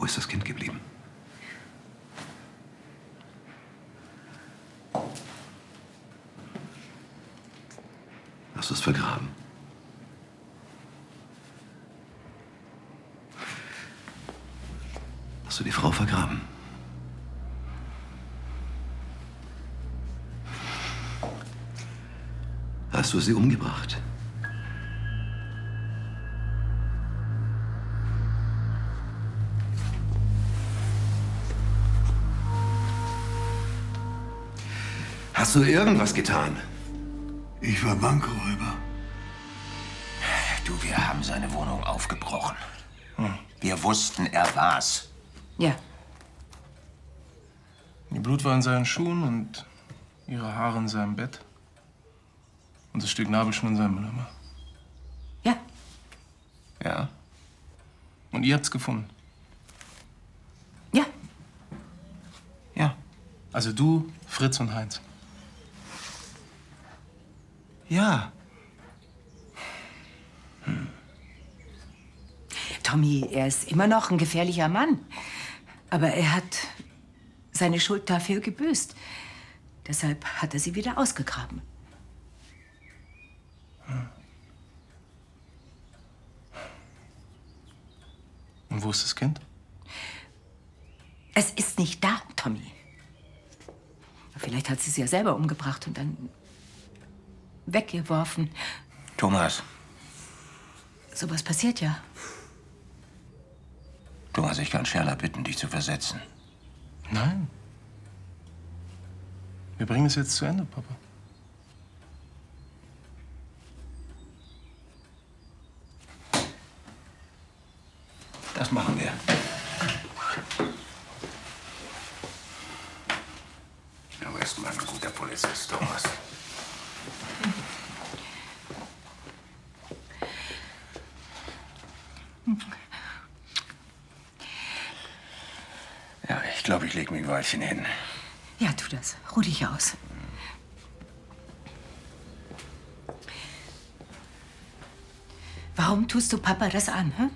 Wo ist das Kind geblieben? Hast du es vergraben? Hast du die Frau vergraben? Hast du sie umgebracht? Hast du irgendwas getan? Ich war Bankräuber. Du, wir haben seine Wohnung aufgebrochen. Wir wussten, er war's. Ja. Ihr Blut war in seinen Schuhen und ihre Haare in seinem Bett. Und das Stück Nabelschnur in seinem Mülleimer. Ja. Ja. Und ihr habt's gefunden? Ja. Ja. Also du, Fritz und Heinz. Ja. Tommy, er ist immer noch ein gefährlicher Mann. Aber er hat seine Schuld dafür gebüßt. Deshalb hat er sie wieder ausgegraben. Und wo ist das Kind? Es ist nicht da, Tommy. Vielleicht hat sie es ja selber umgebracht und dann weggeworfen. Thomas. Sowas passiert ja. Thomas, ich kann Sherla bitten, dich zu versetzen. Nein. Wir bringen es jetzt zu Ende, Papa. Das machen wir. Du bist mal ein guter Polizist, Thomas. Ja, ich glaube, ich lege mich ein Weilchen hin. Ja, tu das. Ruh dich aus. Warum tust du Papa das an, hm?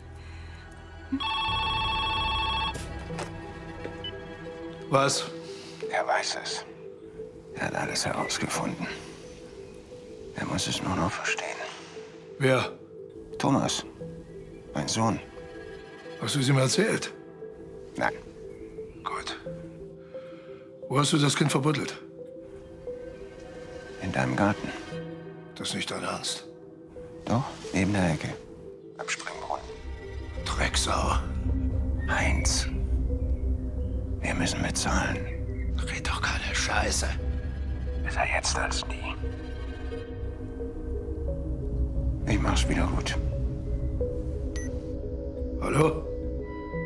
Was? Er weiß es. Er hat alles herausgefunden. Er muss es nur noch verstehen. Wer? Thomas, mein Sohn. Hast du es ihm erzählt? Nein. Gut. Wo hast du das Kind verbuddelt? In deinem Garten. Das ist nicht dein Ernst. Doch, neben der Ecke. Am Springbrunnen. Drecksau. Heinz. Wir müssen bezahlen. Red doch keine Scheiße. Besser jetzt als nie. Ich mach's wieder gut. Hallo?